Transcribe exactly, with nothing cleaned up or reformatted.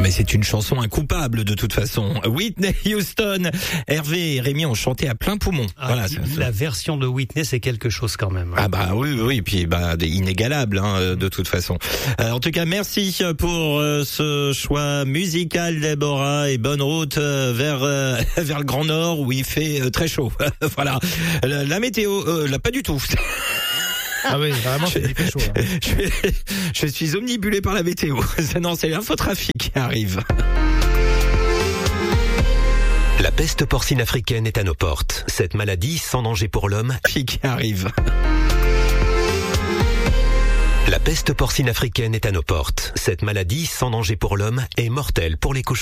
mais c'est une chanson incoupable de toute façon. Whitney Houston, Hervé et Rémi ont chanté à plein poumon. Ah, voilà, la version de Whitney, c'est quelque chose quand même. Ah bah oui, oui, puis bah inégalable hein, de toute façon. Euh, en tout cas, merci pour euh, ce choix musical, Déborah, et bonne route euh, vers euh, vers le Grand Nord où il fait euh, très chaud. Voilà, la, la météo, euh, là pas du tout. Ah oui, vraiment, c'est très chaud. Hein. Je, je suis omnibulé par la météo. Non, c'est l'infotrafic qui arrive. La peste porcine africaine est à nos portes. Cette maladie, sans danger pour l'homme, qui arrive. La peste porcine africaine est à nos portes. Cette maladie, sans danger pour l'homme, est mortelle pour les cochons.